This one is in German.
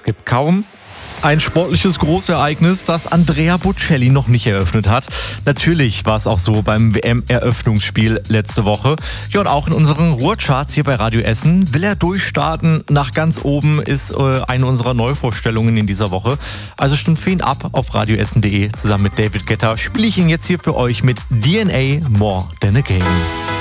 gibt kaum ein sportliches Großereignis, das Andrea Bocelli noch nicht eröffnet hat. Natürlich war es auch so beim WM-Eröffnungsspiel letzte Woche. Ja, und auch in unseren Ruhrcharts hier bei Radio Essen will er durchstarten. Nach ganz oben ist eine unserer Neuvorstellungen in dieser Woche. Also stimmt für ihn ab auf radioessen.de. Zusammen mit David Guetta spiele ich ihn jetzt hier für euch mit DNA More Than a Game.